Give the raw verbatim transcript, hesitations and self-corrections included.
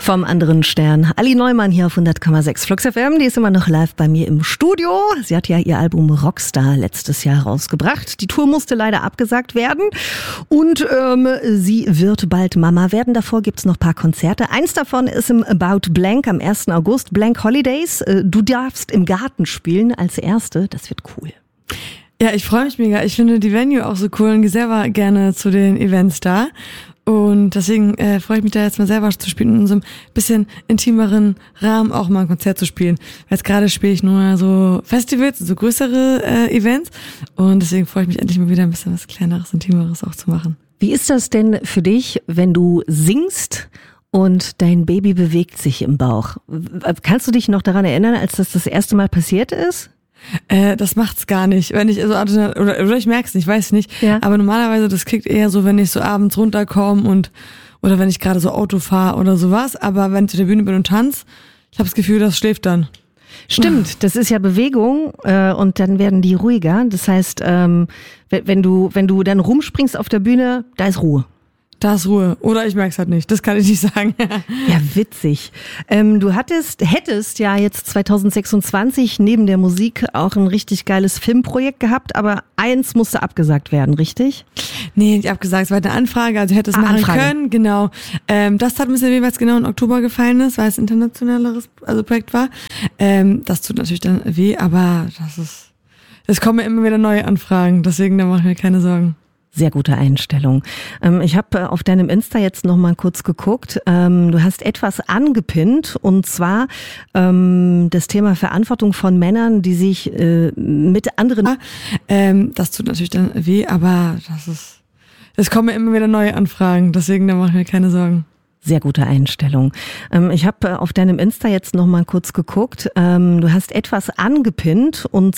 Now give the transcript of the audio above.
Vom anderen Stern. Ali Neumann hier auf hundert Komma sechs Flux F M, die ist immer noch live bei mir im Studio. Sie hat ja ihr Album Rockstar letztes Jahr rausgebracht. Die Tour musste leider abgesagt werden und ähm, sie wird bald Mama werden. Davor gibt's noch ein paar Konzerte. Eins davon ist im About Blank am ersten August, Blank Holidays. Du darfst im Garten spielen als Erste, das wird cool. Ja, ich freue mich mega. Ich finde die Venue auch so cool und gehe selber gerne zu den Events da. Und deswegen äh, freue ich mich da jetzt mal selber zu spielen, in so einem bisschen intimeren Rahmen auch mal ein Konzert zu spielen. Jetzt gerade spiele ich nur so Festivals, so größere äh, Events. Und deswegen freue ich mich endlich mal wieder ein bisschen was Kleineres, Intimeres auch zu machen. Wie ist das denn für dich, wenn du singst und dein Baby bewegt sich im Bauch? Kannst du dich noch daran erinnern, als das das erste Mal passiert ist? Äh, das macht's gar nicht. Wenn ich so oder, oder ich merk's nicht, weiß nicht. Ja. Aber normalerweise, das kickt eher so, wenn ich so abends runterkomme und oder wenn ich gerade so Auto fahre oder sowas. Aber wenn ich auf der Bühne bin und tanze, ich habe das Gefühl, das schläft dann. Stimmt, das ist ja Bewegung äh, und dann werden die ruhiger. Das heißt, ähm, wenn du wenn du dann rumspringst auf der Bühne, da ist Ruhe. Da ist Ruhe. Oder ich merk's halt nicht. Das kann ich nicht sagen. Ja, witzig. Ähm, du hattest, hättest ja jetzt zwanzig sechsundzwanzig neben der Musik auch ein richtig geiles Filmprojekt gehabt, aber eins musste abgesagt werden, richtig? Nee, nicht abgesagt. Es war eine Anfrage, also hätte es ah, machen Anfrage. können. Genau. Ähm, das hat ein bisschen weh, weil es genau im Oktober gefallen ist, weil es ein internationaleres also Projekt war. Ähm, das tut natürlich dann weh, aber das ist, es kommen immer wieder neue Anfragen. Deswegen, da mache ich mir keine Sorgen. Sehr gute Einstellung. Ähm, ich habe auf deinem Insta jetzt noch mal kurz geguckt. Ähm, du hast etwas angepinnt und zwar ähm, das Thema Verantwortung von Männern, die sich äh, mit anderen... Ähm, das tut natürlich dann weh, aber das ist, es kommen immer wieder neue Anfragen. Deswegen, da mache ich mir keine Sorgen. Sehr gute Einstellung. Ähm, ich habe auf deinem Insta jetzt noch mal kurz geguckt. Ähm, du hast etwas angepinnt und